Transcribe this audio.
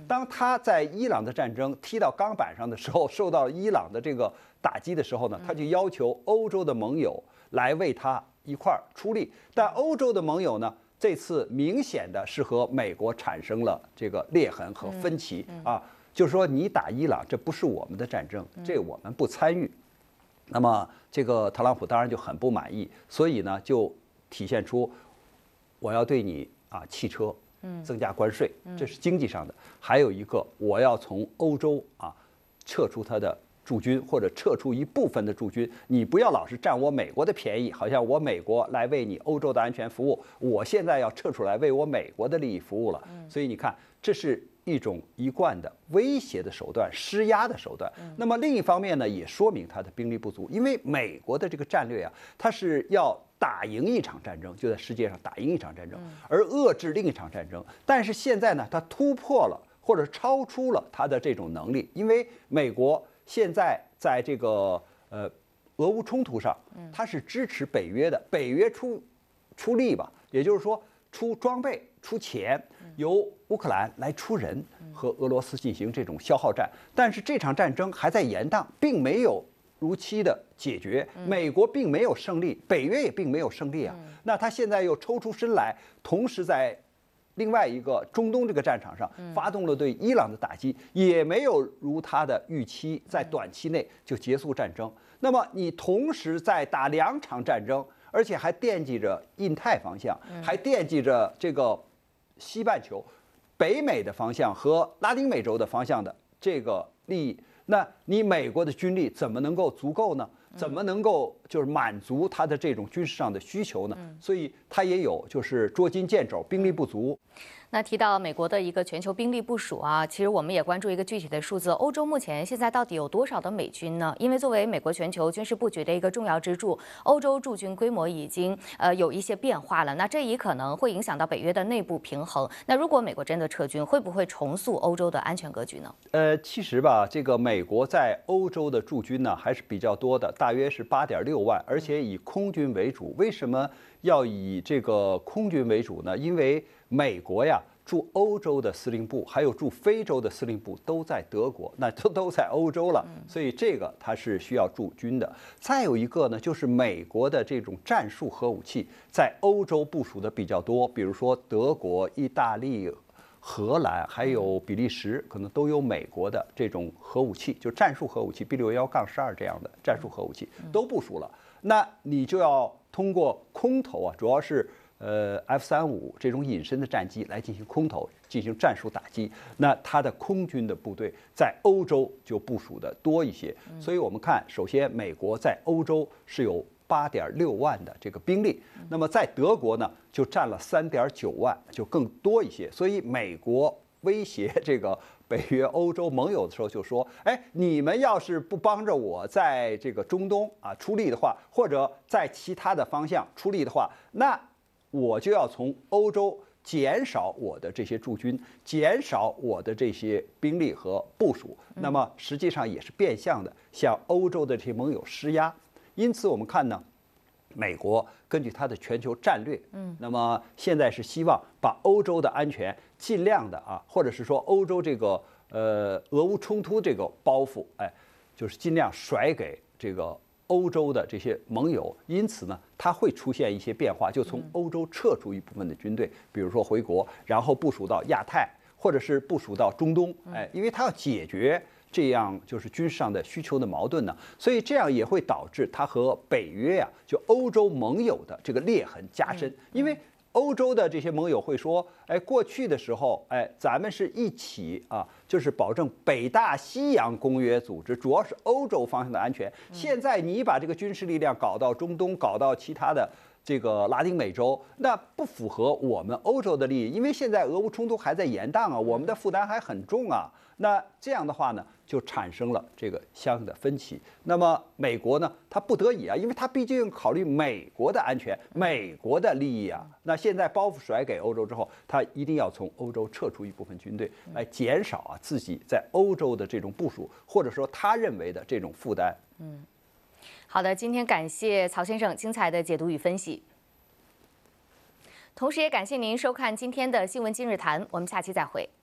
当他在伊朗的战争踢到钢板上的时候，受到伊朗的这个打击的时候呢，他就要求欧洲的盟友来为他一块儿出力。但欧洲的盟友呢，这次明显的是和美国产生了这个裂痕和分歧啊，就是说你打伊朗，这不是我们的战争，这我们不参与。那么这个特朗普当然就很不满意，所以呢就体现出我要对你汽车增加关税，这是经济上的。还有一个，我要从欧洲撤出它的驻军，或者撤出一部分的驻军。你不要老是占我美国的便宜，好像我美国来为你欧洲的安全服务，我现在要撤出来为我美国的利益服务了。所以你看，这是一种一贯的威胁的手段、施压的手段。那么另一方面呢，也说明它的兵力不足，因为美国的这个战略它是要打赢一场战争，就在世界上打赢一场战争，而遏制另一场战争。但是现在呢，它突破了或者超出了它的这种能力，因为美国现在在这个俄乌冲突上，它是支持北约的，北约出力吧，也就是说出装备、出钱，由乌克兰来出人，和俄罗斯进行这种消耗战。但是这场战争还在延宕，并没有如期的解决，美国并没有胜利，北约也并没有胜利啊。那他现在又抽出身来，同时在另外一个中东这个战场上发动了对伊朗的打击，也没有如他的预期在短期内就结束战争。那么你同时在打2场战争，而且还惦记着印太方向，还惦记着这个西半球、北美的方向和拉丁美洲的方向的这个利益，那你美国的军力怎么能够足够呢？怎么能够就是满足他的这种军事上的需求呢？所以他也有就是捉襟见肘，兵力不足。 那提到美国的一个全球兵力部署其实我们也关注一个具体的数字，欧洲目前现在到底有多少的美军呢？因为作为美国全球军事布局的一个重要支柱，欧洲驻军规模已经有一些变化了。那这也可能会影响到北约的内部平衡。那如果美国真的撤军，会不会重塑欧洲的安全格局呢？ 其实吧，这个美国在欧洲的驻军呢还是比较多的，大约是8.6万，而且以空军为主。为什么要以这个空军为主呢？因为美国驻欧洲的司令部，还有驻非洲的司令部都在德国，那都在欧洲了，所以这个它是需要驻军的。再有一个呢，就是美国的这种战术核武器在欧洲部署的比较多，比如说德国、意大利、荷兰还有比利时，可能都有美国的这种核武器，就战术核武器 B61-12这样的战术核武器都部署了。那你就要通过空投主要是F-35这种隐身的战机来进行空投，进行战术打击。那它的空军的部队在欧洲就部署的多一些。所以我们看，首先美国在欧洲是有8.6万的这个兵力，那么在德国呢就占了3.9万，就更多一些。所以美国威胁这个北约欧洲盟友的时候就说，你们要是不帮着我在这个中东出力的话，或者在其他的方向出力的话，那我就要从欧洲减少我的这些驻军，减少我的这些兵力和部署。那么实际上也是变相的向欧洲的这些盟友施压。因此我们看呢，美国根据它的全球战略，那么现在是希望把欧洲的安全尽量的或者是说欧洲这个俄乌冲突这个包袱，就是尽量甩给这个欧洲的这些盟友。因此呢，它会出现一些变化，就从欧洲撤出一部分的军队，比如说回国，然后部署到亚太，或者是部署到中东，因为它要解决这样就是军事上的需求的矛盾呢，所以这样也会导致它和北约就欧洲盟友的这个裂痕加深。因为欧洲的这些盟友会说，过去的时候，咱们是一起就是保证北大西洋公约组织，主要是欧洲方向的安全。现在你把这个军事力量搞到中东，搞到其他的这个拉丁美洲，那不符合我们欧洲的利益，因为现在俄乌冲突还在延宕我们的负担还很重那这样的话呢，就产生了这个相应的分歧。那么美国呢，它不得已因为它毕竟考虑美国的安全、美国的利益那现在包袱甩给欧洲之后，它一定要从欧洲撤出一部分军队，来减少自己在欧洲的这种部署，或者说他认为的这种负担。 好的，今天感谢曹先生精彩的解读与分析，同时也感谢您收看今天的新闻今日谈，我们下期再会。